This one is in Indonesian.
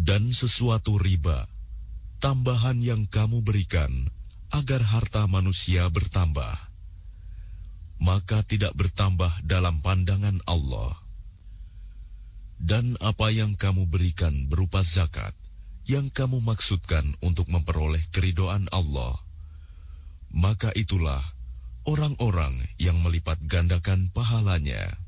Dan sesuatu riba, tambahan yang kamu berikan agar harta manusia bertambah, maka tidak bertambah dalam pandangan Allah. Dan apa yang kamu berikan berupa zakat, yang kamu maksudkan untuk memperoleh keridhaan Allah, maka itulah orang-orang yang melipat gandakan pahalanya.